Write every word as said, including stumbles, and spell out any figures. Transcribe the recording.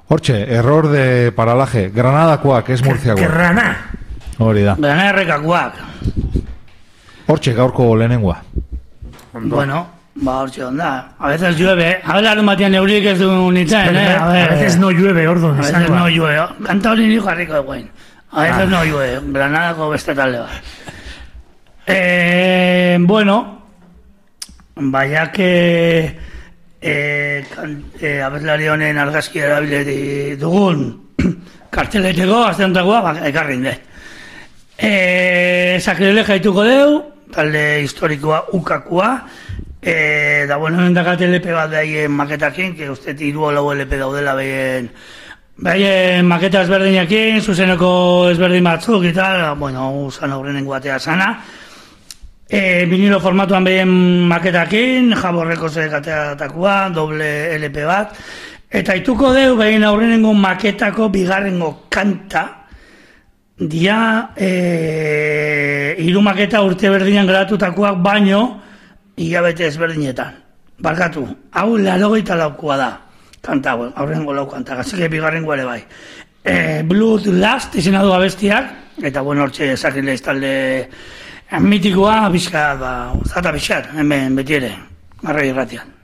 Hortxe, error de paralaje. Granadakoak, ez Murciakoak. Grana. Hori da. Grana errekakoak. Hortxe, gaurko lehenengoa. Bueno, ba, hortxe onda. A veces llueve. A ver, larun batean eurik ez du nintzen, eh? A veces no llueve, ordu. A veces no llueve. Kanta hori nio jarriko eguen. A veces no llueve. Granadako beste talde bat. Eh, bueno, vaya que eh, eh, abeslari honen argazki erabile dugun karteleteko aztenetakoa ekarri inde. Eh, Sakrilele jaituko deu, talde historikoa ukakoa, eh, da bueno, endakate L P bat daien maketakin, que uste hiru lau L P daudela behien behien maketa ezberdinekin, zuzeneko ezberdin batzuk eta, bueno, usan aurrenengo batea sana. E, vinilo formatuan behien maketakin, jaborreko zekateatakua, doble L P bat, eta ituko deu behien aurrenengo maketako bigarrengo kanta, dia e, hiru maketa urte berdinan gratutakoak baino hilabete ezberdinetan. Barkatu, hau laurogeita laukua da, kanta hau, aurrengo lau kanta, gazike bigarrengo ere bai. E, Blood Lust izena du abestiak, eta bueno, hortxe Sakrileg talde mitikoa, bizka, ba, zata bizkat, hemen beti ere, marra irratian.